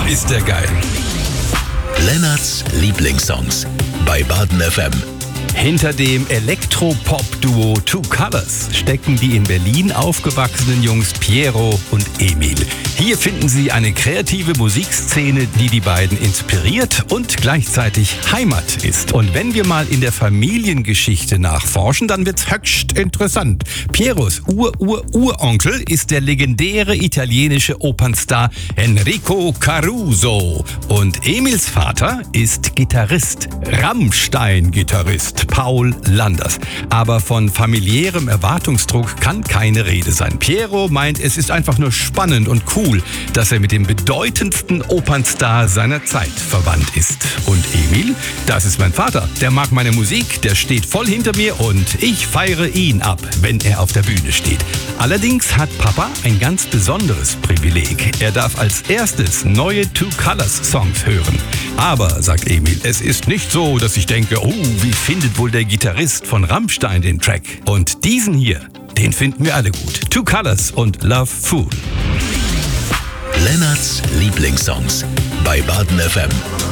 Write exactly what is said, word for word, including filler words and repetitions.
ist der geil. Lennarts Lieblingssongs bei Baden F M. Hinter dem Elektropop-Duo Two Colors stecken die in Berlin aufgewachsenen Jungs Piero und Emil. Hier finden Sie eine kreative Musikszene, die die beiden inspiriert und gleichzeitig Heimat ist. Und wenn wir mal in der Familiengeschichte nachforschen, dann wird's höchst interessant. Pieros Ur-Ur-Uronkel ist der legendäre italienische Opernstar Enrico Caruso. Und Emils Vater ist Gitarrist, Rammstein-Gitarrist Paul Landers. Aber von familiärem Erwartungsdruck kann keine Rede sein. Piero meint, es ist einfach nur spannend und cool, dass er mit dem bedeutendsten Opernstar seiner Zeit verwandt ist. Und Emil, das ist mein Vater. Der mag meine Musik, der steht voll hinter mir und ich feiere ihn ab, wenn er auf der Bühne steht. Allerdings hat Papa ein ganz besonderes Privileg. Er darf als erstes neue Two Colors Songs hören. Aber, sagt Emil, es ist nicht so, dass ich denke, oh, wie findet wohl der Gitarrist von Rammstein den Track? Und diesen hier, den finden wir alle gut. Two Colors und Love Fool. Lennarts Lieblingssongs bei Baden F M.